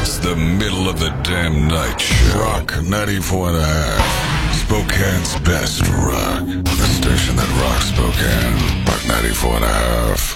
It's the middle of the damn night show. Rock 94 and a half. Spokane's best rock. The station that rocks Spokane. Rock 94 and a half.